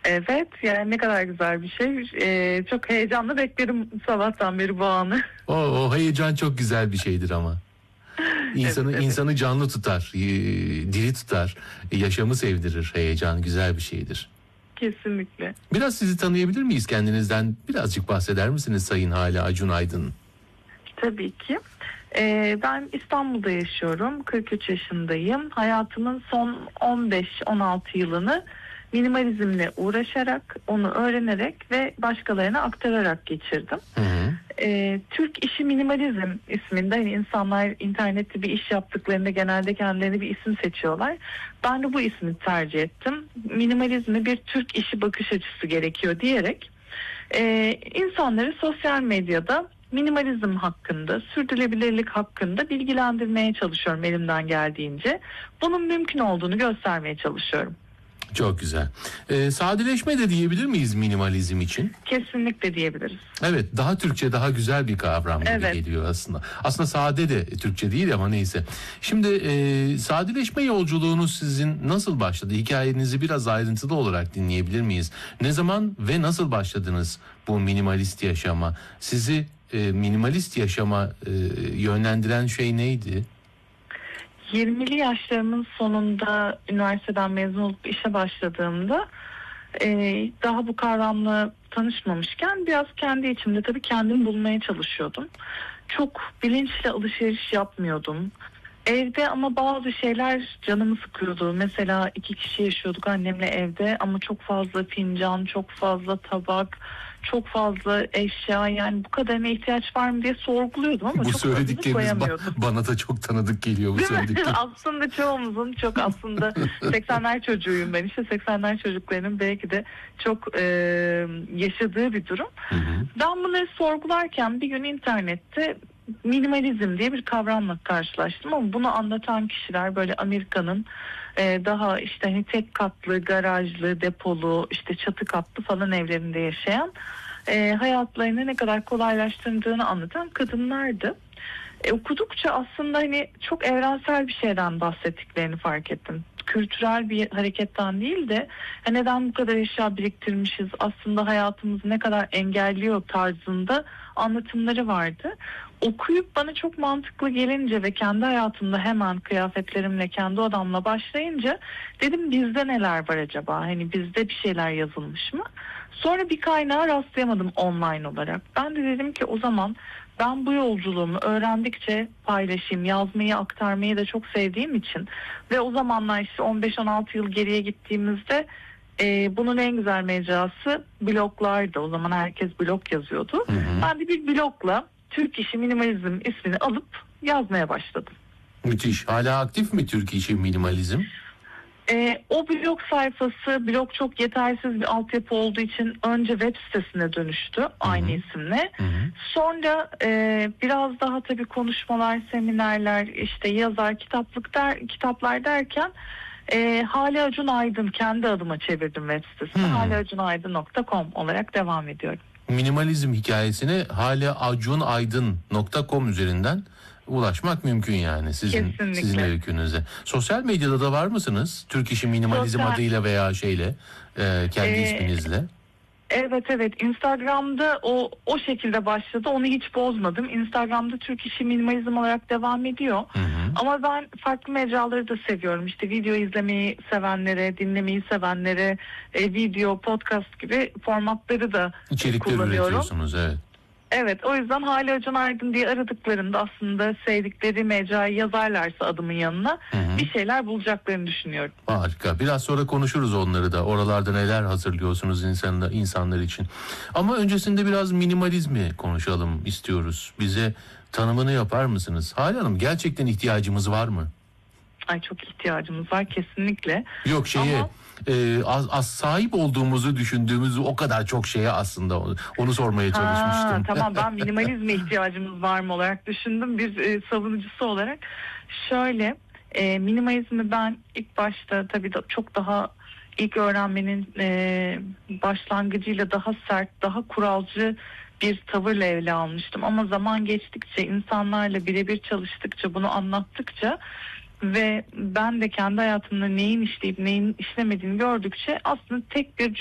Evet, yani ne kadar güzel bir şey. Çok heyecanlı beklerim sabahtan beri bu anı. O heyecan çok güzel bir şeydir ama. Evet, evet, İnsanı canlı tutar, diri tutar, yaşamı sevdirir. Heyecan güzel bir şeydir. kesinlikle. Biraz sizi tanıyabilir miyiz? Kendinizden birazcık bahseder misiniz Sayın Hale Acun Aydın? Tabii ki. Ben İstanbul'da yaşıyorum. 43 yaşındayım. Hayatımın son 15-16 yılını minimalizmle uğraşarak, onu öğrenerek ve başkalarına aktararak geçirdim. Hı hı. Türk İşi Minimalizm isminde, hani insanlar internette bir iş yaptıklarında genelde kendilerine bir isim seçiyorlar. Ben de bu ismi tercih ettim. Minimalizme bir Türk işi bakış açısı gerekiyor diyerek insanları sosyal medyada minimalizm hakkında, sürdürülebilirlik hakkında bilgilendirmeye çalışıyorum elimden geldiğince. Bunun mümkün olduğunu göstermeye çalışıyorum. Çok güzel. Sadeleşme de diyebilir miyiz minimalizm için? Kesinlikle diyebiliriz. Evet, daha Türkçe, daha güzel bir kavram gibi Evet. geliyor aslında. Aslında sade de Türkçe değil ama neyse. Şimdi sadeleşme yolculuğunuz sizin nasıl başladı? Hikayenizi biraz ayrıntılı olarak dinleyebilir miyiz? Ne zaman ve nasıl başladınız bu minimalist yaşama? Sizi minimalist yaşama yönlendiren şey neydi? 20'li yaşlarımın sonunda üniversiteden mezun olup işe başladığımda daha bu kavramla tanışmamışken biraz kendi içimde tabii kendimi bulmaya çalışıyordum. Çok bilinçli alışveriş yapmıyordum. Evde ama bazı şeyler canımı sıkıyordu. Mesela 2 kişi yaşıyorduk annemle evde ama çok fazla fincan, çok fazla tabak, çok fazla eşya, yani bu kadarına ihtiyaç var mı diye sorguluyordum ama Bu çok adını söyledikleriniz koyamıyordum. bana da çok tanıdık geliyor bu Değil mi? söyledikleriniz. Aslında çoğumuzun çok aslında 80'ler çocuğuyum ben, işte 80'ler çocuklarının belki de çok yaşadığı bir durum. Hı hı. Ben bunları sorgularken bir gün internette minimalizm diye bir kavramla karşılaştım ama bunu anlatan kişiler böyle Amerika'nın daha işte hani tek katlı, garajlı, depolu, işte çatı katlı falan evlerinde yaşayan, hayatlarını ne kadar kolaylaştırdığını anlatan kadınlardı. Okudukça aslında hani çok evrensel bir şeyden bahsettiklerini fark ettim. Kültürel bir hareketten değil de neden bu kadar eşya biriktirmişiz, aslında hayatımızı ne kadar engelliyor tarzında anlatımları vardı. Okuyup bana çok mantıklı gelince ve kendi hayatımda hemen kıyafetlerimle, kendi odamla başlayınca dedim bizde neler var acaba? Hani bizde bir şeyler yazılmış mı? Sonra bir kaynağa rastlayamadım online olarak. Ben de dedim ki o zaman ben bu yolculuğumu öğrendikçe paylaşayım, yazmayı, aktarmayı da çok sevdiğim için ve o zamanlar işte 15-16 yıl geriye gittiğimizde bunun en güzel mecrası bloglardı. O zaman herkes blog yazıyordu. Hı hı. Ben de bir blogla Türk İşi Minimalizm ismini alıp yazmaya başladım. Müthiş. Hala aktif mi Türk işi minimalizm? O blog sayfası, blog çok yetersiz bir altyapı olduğu için önce web sitesine dönüştü aynı isimle. Hı hı. Sonra biraz daha tabii konuşmalar, seminerler, işte yazar, kitaplar derken Hale Acun Aydın kendi adıma çevirdim web sitesini. haleacunaydın.com olarak devam ediyorum. Minimalizm hikayesine haleacunaydın.com üzerinden ulaşmak mümkün yani Kesinlikle. sizin öykünüze. Sosyal medyada da var mısınız? Türk İşi Minimalizm adıyla veya şeyle kendi isminizle. Evet, Instagram'da o şekilde başladı, onu hiç bozmadım. Instagram'da Türk İşi Minimalizm olarak devam ediyor. Hı hı. Ama ben farklı mecraları da seviyorum. İşte video izlemeyi sevenlere, dinlemeyi sevenlere video, podcast gibi formatları da İçerikler kullanıyorum. üretiyorsunuz, evet. Evet, o yüzden Hale Acun Aydın diye aradıklarında aslında sevdikleri mecrayı yazarlarsa adımın yanına bir şeyler bulacaklarını düşünüyorum. Harika. Biraz sonra konuşuruz onları da. Oralarda neler hazırlıyorsunuz insanlar için. Ama öncesinde biraz minimalizmi konuşalım istiyoruz. Bize tanımını yapar mısınız? Hale Hanım, gerçekten ihtiyacımız var mı? Ay, çok ihtiyacımız var kesinlikle. Yok Ama az sahip olduğumuzu düşündüğümüz o kadar çok şeye aslında onu sormaya çalışmıştım. Tamam, ben minimalizme ihtiyacımız var mı olarak düşündüm bir savunucusu olarak. Şöyle, minimalizmi ben ilk başta tabii çok daha ilk öğrenmenin başlangıcıyla daha sert, daha kuralcı bir tavırla ele almıştım. Ama zaman geçtikçe, insanlarla birebir çalıştıkça, bunu anlattıkça ve ben de kendi hayatımda neyin işleyip neyin işlemediğini gördükçe aslında tek bir